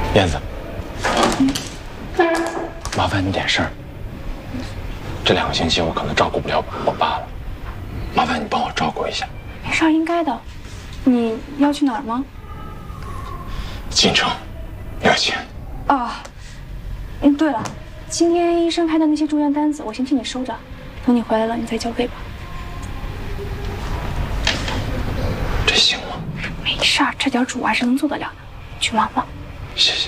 燕子，麻烦你点事儿。这2个星期我可能照顾不了我爸了，麻烦你帮我照顾一下。 没事儿，应该的。你要去哪儿吗？ 进城，要钱。 哦，对了，今天医生开的那些住院单子，我先替你收着，等你回来了你再交费吧。 这行吗？ 没事儿，这点主还是能做得了的。去忙吧。 谢谢。